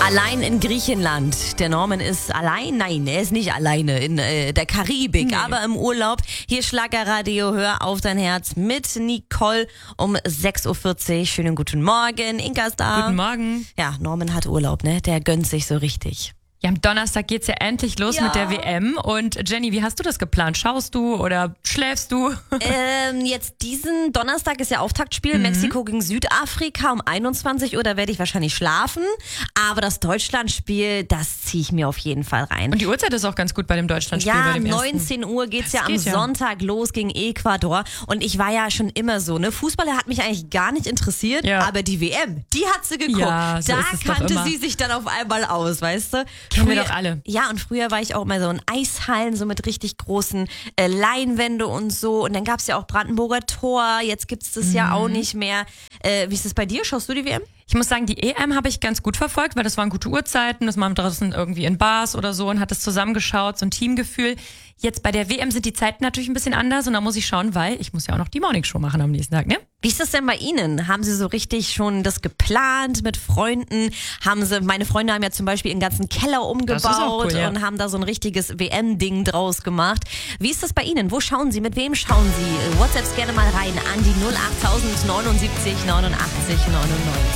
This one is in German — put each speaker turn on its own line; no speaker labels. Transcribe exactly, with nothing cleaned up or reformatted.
Allein in Griechenland. Der Norman ist allein? Nein, er ist nicht alleine in äh, der Karibik, nee. aber im Urlaub. Hier Schlagerradio, hör auf dein Herz mit Nicole um sechs Uhr vierzig. Schönen guten Morgen, Inka ist da.
Guten Morgen.
Ja, Norman hat Urlaub, ne? Der gönnt sich so richtig.
Ja, am Donnerstag geht's ja endlich los
Ja.
mit der W M. Und Jenny, wie hast du das geplant? Schaust du oder schläfst du?
Ähm, jetzt diesen Donnerstag ist ja Auftaktspiel.
Mhm.
Mexiko gegen Südafrika um einundzwanzig Uhr. Da werde ich wahrscheinlich schlafen. Aber das Deutschlandspiel, das ziehe ich mir auf jeden Fall rein.
Und die Uhrzeit ist auch ganz gut bei dem Deutschlandspiel.
Ja,
bei dem ersten.
neunzehn Uhr geht's ja
Das
am
geht ja.
Sonntag los gegen Ecuador. Und ich war ja schon immer so, ne? Fußballer hat mich eigentlich gar nicht interessiert,
Ja.
aber die W M, die hat sie geguckt.
Ja, so
da
ist es doch
kannte
immer.
sie sich dann auf einmal aus, weißt du?
Kennen wir
Früher-
doch alle.
Ja, und früher war ich auch immer so in Eishallen, so mit richtig großen äh, Leinwände und so. Und dann gab's ja auch Brandenburger Tor. Jetzt gibt's das
Mhm.
ja auch nicht mehr. Äh, wie ist es bei dir? Schaust du die W M?
Ich muss sagen, die E M habe ich ganz gut verfolgt, weil das waren gute Uhrzeiten, das waren draußen irgendwie in Bars oder so und hat das zusammengeschaut, so ein Teamgefühl. Jetzt bei der W M sind die Zeiten natürlich ein bisschen anders und da muss ich schauen, weil ich muss ja auch noch die Morningshow machen am nächsten Tag, ne?
Wie ist das denn bei Ihnen? Haben Sie so richtig schon das geplant mit Freunden? Haben Sie, meine Freunde haben ja zum Beispiel ihren ganzen Keller umgebaut
Das ist auch cool, ja.
und haben da so ein richtiges W M-Ding draus gemacht. Wie ist das bei Ihnen? Wo schauen Sie? Mit wem schauen Sie? WhatsApps gerne mal rein an die null acht neunundsiebzig neunundachtzig neunundneunzig.